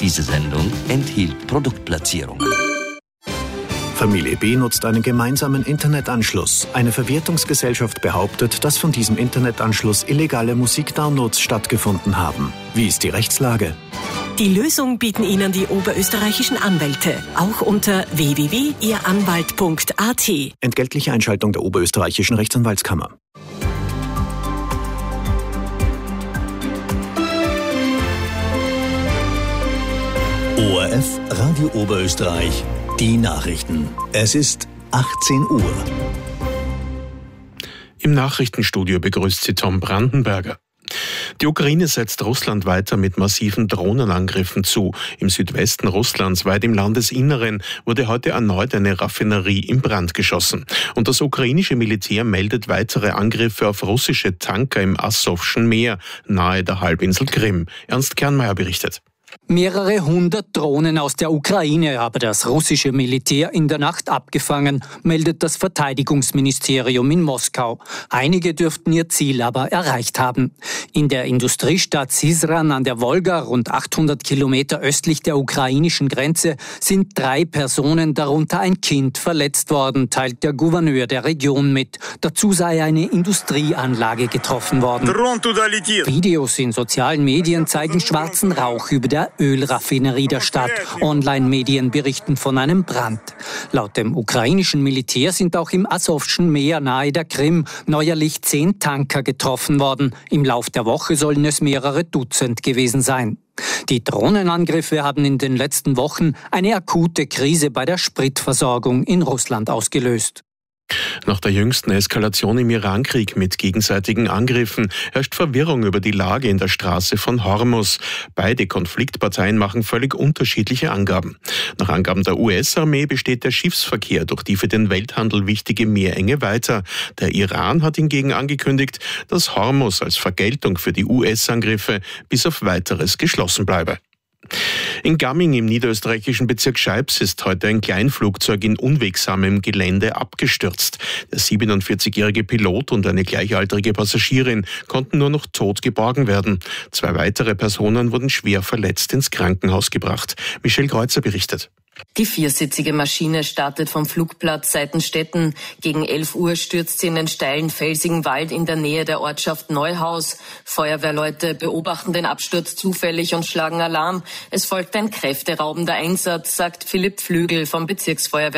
Diese Sendung enthielt Produktplatzierungen. Familie B nutzt einen gemeinsamen Internetanschluss. Eine Verwertungsgesellschaft behauptet, dass von diesem Internetanschluss illegale Musikdownloads stattgefunden haben. Wie ist die Rechtslage? Die Lösung bieten Ihnen die oberösterreichischen Anwälte, auch unter www.ihranwalt.at. Entgeltliche Einschaltung der oberösterreichischen Rechtsanwaltskammer. ORF Radio Oberösterreich. Die Nachrichten. Es ist 18 Uhr. Im Nachrichtenstudio begrüßt Sie Tom Brandenberger. Die Ukraine setzt Russland weiter mit massiven Drohnenangriffen zu. Im Südwesten Russlands, weit im Landesinneren, wurde heute erneut eine Raffinerie in Brand geschossen. Und das ukrainische Militär meldet weitere Angriffe auf russische Tanker im Asowschen Meer, nahe der Halbinsel Krim. Ernst Kernmeier berichtet. Mehrere hundert Drohnen aus der Ukraine habe das russische Militär in der Nacht abgefangen, meldet das Verteidigungsministerium in Moskau. Einige dürften ihr Ziel aber erreicht haben. In der Industriestadt Syzran an der Wolga, rund 800 Kilometer östlich der ukrainischen Grenze, sind 3 Personen, darunter ein Kind, verletzt worden, teilt der Gouverneur der Region mit. Dazu sei eine Industrieanlage getroffen worden. Videos in sozialen Medien zeigen schwarzen Rauch über der Ölraffinerie der Stadt. Online-Medien berichten von einem Brand. Laut dem ukrainischen Militär sind auch im Asowschen Meer nahe der Krim neuerlich 10 Tanker getroffen worden. Im Lauf der Woche sollen es mehrere Dutzend gewesen sein. Die Drohnenangriffe haben in den letzten Wochen eine akute Krise bei der Spritversorgung in Russland ausgelöst. Nach der jüngsten Eskalation im Irankrieg mit gegenseitigen Angriffen herrscht Verwirrung über die Lage in der Straße von Hormuz. Beide Konfliktparteien machen völlig unterschiedliche Angaben. Nach Angaben der US-Armee besteht der Schiffsverkehr durch die für den Welthandel wichtige Meerenge weiter. Der Iran hat hingegen angekündigt, dass Hormuz als Vergeltung für die US-Angriffe bis auf Weiteres geschlossen bleibe. In Gamming im niederösterreichischen Bezirk Scheibs ist heute ein Kleinflugzeug in unwegsamem Gelände abgestürzt. Der 47-jährige Pilot und eine gleichaltrige Passagierin konnten nur noch tot geborgen werden. 2 weitere Personen wurden schwer verletzt ins Krankenhaus gebracht. Michelle Kreuzer berichtet. Die 4-sitzige Maschine startet vom Flugplatz Seitenstetten. Gegen 11 Uhr stürzt sie in den steilen, felsigen Wald in der Nähe der Ortschaft Neuhaus. Feuerwehrleute beobachten den Absturz zufällig und schlagen Alarm. Es folgt ein kräfteraubender Einsatz, sagt Philipp Flügel vom Bezirksfeuerwehr